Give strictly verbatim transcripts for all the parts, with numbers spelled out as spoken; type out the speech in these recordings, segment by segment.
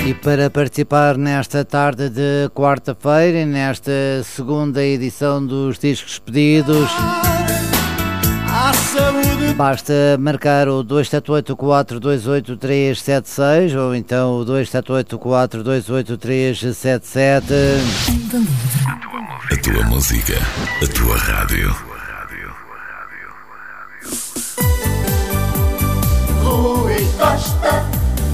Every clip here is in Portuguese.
E para participar nesta tarde de quarta-feira e nesta segunda edição dos Discos Pedidos, basta marcar o dois sete oito, quatro dois oito, três sete seis ou então o dois sete oito, quatro dois oito, três sete sete. A tua música, a tua rádio. Rui Costa.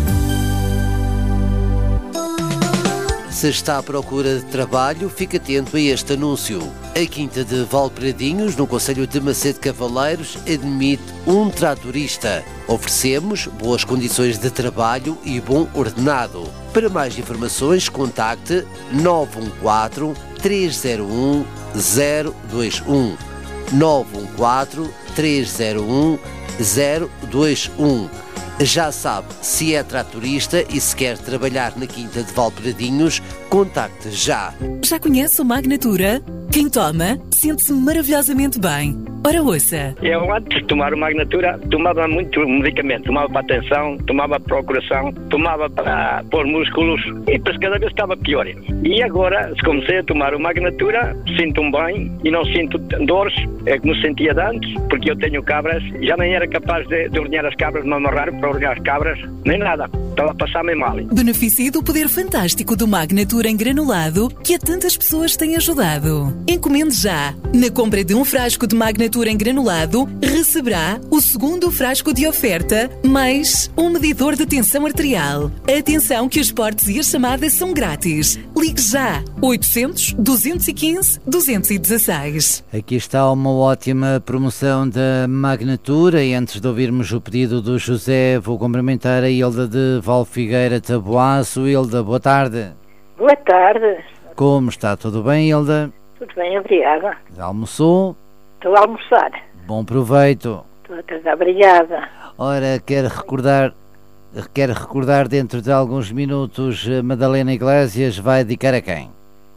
Se está à procura de trabalho, fique atento a este anúncio. A Quinta de Valpradinhos, no concelho de Macedo Cavaleiros, admite um tratorista. Oferecemos boas condições de trabalho e bom ordenado. Para mais informações, contacte nove um quatro, três zero um, zero dois um. nove um quatro, três zero um, zero dois um. Já sabe, se é tratorista e se quer trabalhar na Quinta de Valpradinhos, contacte já. Já conhece o Magnatura? Quem toma, sente-se maravilhosamente bem. Ora, ouça. Eu, antes de tomar o Magnatura, tomava muito medicamento. Tomava para a tensão, tomava para o coração, tomava para, para os músculos e depois cada vez estava pior. E agora, se comecei a tomar o Magnatura, sinto-me bem e não sinto dores, é como sentia de antes, porque eu tenho cabras, já nem era capaz de, de ordenhar as cabras, me amarrar para ordenhar as cabras, nem nada. Estava a passar-me mal. Beneficie do poder fantástico do Magnatura em granulado que a tantas pessoas tem ajudado. Encomende já. Na compra de um frasco de Magnatura em granulado, receberá o segundo frasco de oferta, mais um medidor de tensão arterial. Atenção que os portes e as chamadas são grátis. Ligue já. oitocentos, duzentos e quinze, duzentos e dezesseis. Aqui está uma ótima promoção da Magnatura e antes de ouvirmos o pedido do José, vou cumprimentar a Hilda de Valfigueira Taboaço. Hilda, boa tarde. Boa tarde. Como está? Tudo bem, Hilda? Tudo bem, obrigada. Já almoçou? Estou a almoçar. Bom proveito. Estou a tratar, obrigada. Ora, quero recordar, quero recordar dentro de alguns minutos, Madalena Iglesias vai dedicar a quem?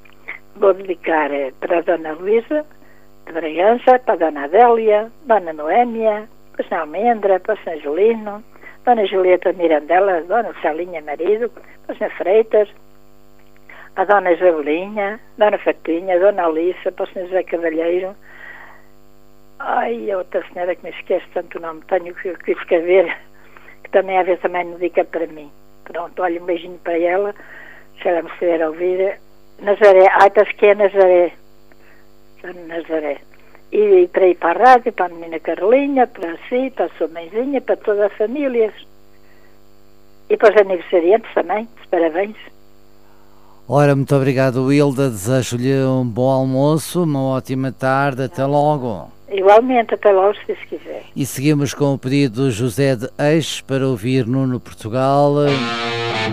Vou dedicar para a Dona Luísa de Bragança, para a Dona Adélia, Dona Noémia, para a Sra. Almendra, para o São Julino, Dona Julieta Mirandela, Dona Salinha Marido, para a Sra. Freitas, a Dona Jabelinha, Dona Fatinha, Dona Alissa, para o Senhor José Cavalheiro. Ai, a outra senhora que me esquece tanto o nome, tenho que, que escrever, que também às vezes também me dedica para mim. Pronto, olha, um beijinho para ela, se ela me estiver a ouvir. Nazaré, ai, penso que é Nazaré. Dona Nazaré. E, e para ir para a rádio, para a menina Carlinha, para si, para a sua mãezinha, para toda a família. E para os aniversariantes também, parabéns. Ora, muito obrigado, Hilda. Desejo-lhe um bom almoço, uma ótima tarde. Até logo. Igualmente, até logo, se quiser. E seguimos com o pedido do José de Eixo para ouvir Nuno Portugal.